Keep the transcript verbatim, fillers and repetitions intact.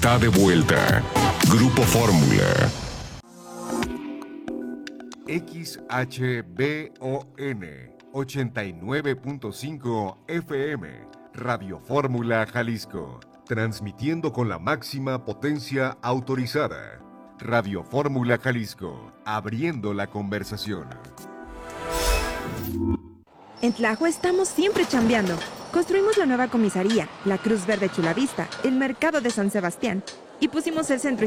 Está de vuelta. Grupo Fórmula. X H B O N ochenta y nueve punto cinco F M, Radio Fórmula Jalisco, transmitiendo con la máxima potencia autorizada. Radio Fórmula Jalisco, abriendo la conversación. En Tlajo estamos siempre chambeando. Construimos la nueva comisaría, la Cruz Verde Chulavista, el mercado de San Sebastián y pusimos el centro